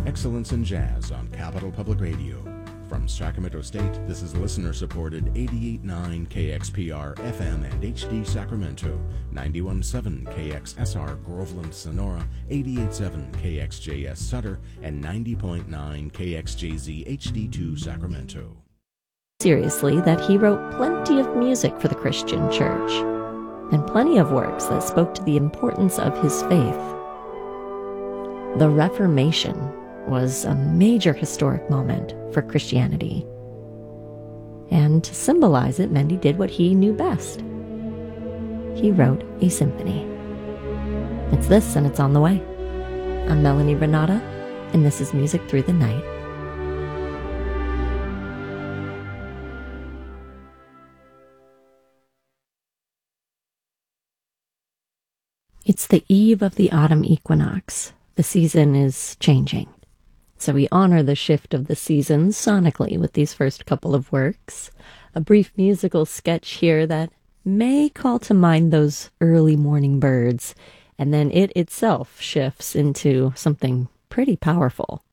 Excellence in Jazz on Capital Public Radio. From Sacramento State, this is listener-supported 88.9 KXPR FM and HD Sacramento, 91.7 KXSR Groveland Sonora, 88.7 KXJS Sutter, and 90.9 KXJZ HD2 Sacramento. Seriously, that he wrote plenty of music for the Christian church, and plenty of works that spoke to the importance of his faith. The Reformation was a major historic moment for Christianity. And to symbolize it meant he did what he knew best. He wrote a symphony. It's this, and it's on the way. I'm Melanie Renata, and this is Music Through the Night. It's the eve of the autumn equinox. The season is changing. So we honor the shift of the seasons sonically with these first couple of works. A brief musical sketch here that may call to mind those early morning birds, and then it itself shifts into something pretty powerful.